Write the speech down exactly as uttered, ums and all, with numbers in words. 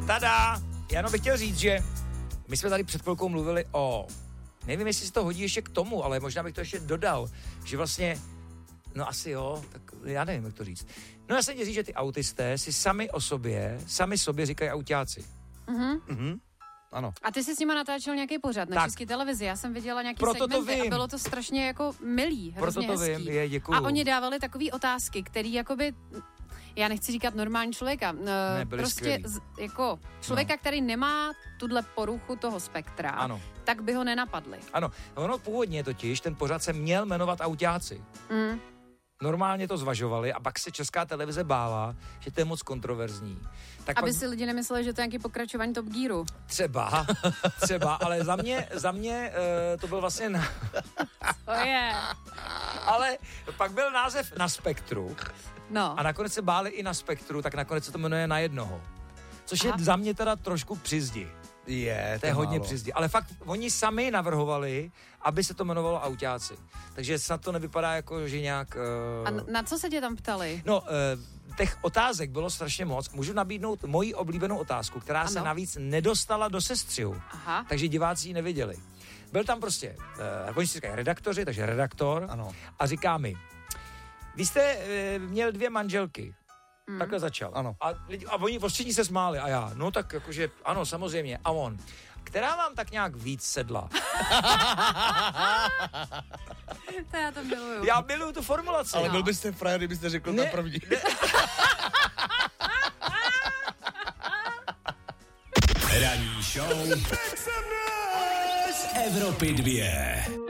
Tada! Já jenom bych chtěl říct, že my jsme tady před chvilkou mluvili o, nevím, jestli se to hodí ještě k tomu, ale možná bych to ještě dodal, že vlastně, no asi jo, tak já nevím, jak to říct. No já se říct, že ty autisté si sami o sobě, sami sobě říkají autáci. Mhm. Mhm. Ano. A ty jsi s nima natáčel nějaký pořad na Tak. České televizi. Já jsem viděla nějaký Proto to segmenty vím. a bylo to strašně jako milý, hrozně Proto to hezký. vím, je, děkuju. A oni dávali takové otázky, které jakoby, já nechci říkat normální člověka, Ne, byli prostě z, jako člověka, no. který nemá tuhle poruchu toho spektra, Ano. tak by ho nenapadli. Ano, ono původně totiž, ten pořad se měl jmenovat autáci. Mm. Normálně to zvažovali a pak se Česká televize bála, že to je moc kontroverzní. Tak Aby pak si lidi nemysleli, že to je nějaký pokračování Top Gearu. třeba, třeba, ale za mě, za mě uh, to byl vlastně, na... To je. ale pak byl název Na spektru No. a nakonec se báli i Na spektru, tak nakonec se to jmenuje Na jednoho. Což Aha. je za mě teda trošku přizdi. Je, To je hodně přizdi. Ale fakt oni sami navrhovali, aby se to jmenovalo autáci. Takže snad to nevypadá jako, že nějak... Uh... A n- na co se tě tam ptali? No, uh, těch otázek bylo strašně moc. Můžu nabídnout moji oblíbenou otázku, která Ano. se navíc nedostala do sestřihu. Aha. Takže diváci ji neviděli. Byl tam prostě, uh, oni si říkají redaktoři, takže redaktor. Ano. A říká mi, vy jste uh, měl dvě manželky. Mm. Takhle začal. Ano. A, lidi, a oni všichni se smáli a já, no tak jakože, ano, samozřejmě. A on, která vám tak nějak víc sedla? To já to miluju. Já miluju tu formulaci. Ale No. byl byste frajer, kdybyste řekl Ne, ta první. ne. Ranní show z Evropy dvě.